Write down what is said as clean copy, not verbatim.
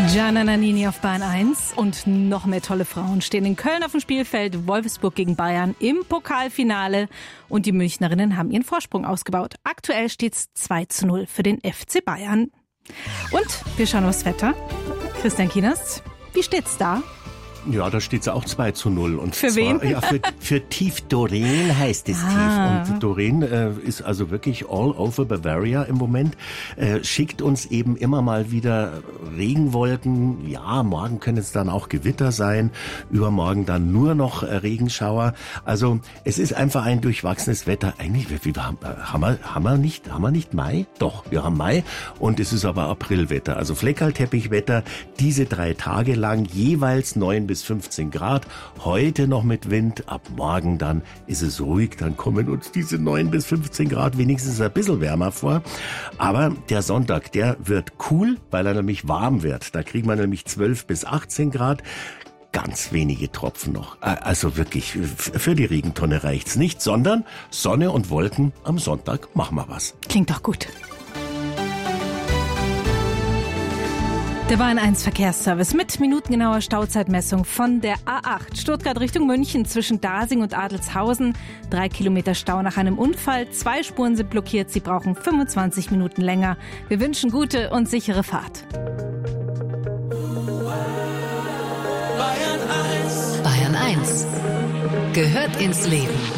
Gianna Nannini auf Bahn 1 und noch mehr tolle Frauen stehen in Köln auf dem Spielfeld. Wolfsburg gegen Bayern im Pokalfinale und die Münchnerinnen haben ihren Vorsprung ausgebaut. Aktuell steht's 2:0 für den FC Bayern. Und wir schauen aufs Wetter. Christian Kienast, wie steht's da? Ja, da steht es auch 2:0. Und für zwar, wen? Ja, für Tief Doreen heißt es Tief. Und Doreen ist also wirklich all over Bavaria im Moment. Schickt uns eben immer mal wieder Regenwolken. Ja, morgen können es dann auch Gewitter sein. Übermorgen dann nur noch Regenschauer. Also es ist einfach ein durchwachsenes Wetter. Eigentlich, haben wir nicht Mai? Doch, wir haben Mai. Und es ist aber Aprilwetter. Also Fleckerlteppichwetter diese 3 Tage lang, jeweils 9 bis 15 Grad. Heute noch mit Wind. Ab morgen dann ist es ruhig. Dann kommen uns diese 9 bis 15 Grad wenigstens ein bisschen wärmer vor. Aber der Sonntag, der wird cool, weil er nämlich warm wird. Da kriegen wir nämlich 12 bis 18 Grad. Ganz wenige Tropfen noch. Also wirklich, für die Regentonne reicht's nicht, sondern Sonne und Wolken am Sonntag machen wir was. Klingt doch gut. Der Bahn 1 Verkehrsservice mit minutengenauer Stauzeitmessung von der A8 Stuttgart Richtung München zwischen Dasing und Adelshausen. 3 Kilometer Stau nach einem Unfall. 2 Spuren sind blockiert. Sie brauchen 25 Minuten länger. Wir wünschen gute und sichere Fahrt. Bayern 1 gehört ins Leben.